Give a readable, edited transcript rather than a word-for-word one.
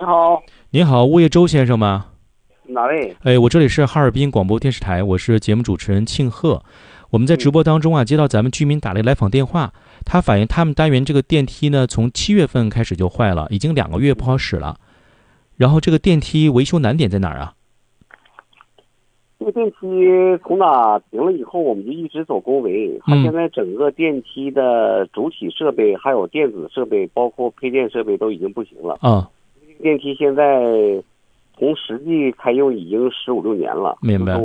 好， 您好，物业周先生吗？ 哪位？ 我这里是哈尔滨广播电视台，我是节目主持人庆贺。我们在直播当中接到咱们居民打来来访电话，他反映他们单元这个电梯呢，从7月份开始就坏了，已经2个月不好使了。然后这个电梯维修难点在哪儿啊？ 这个电梯从哪停了以后，我们就一直走工维。它现在整个电梯的主体设备、还有电子设备，包括配电设备都已经不行了。 啊， 电梯现在从实际开用已经15、16年了。 明白。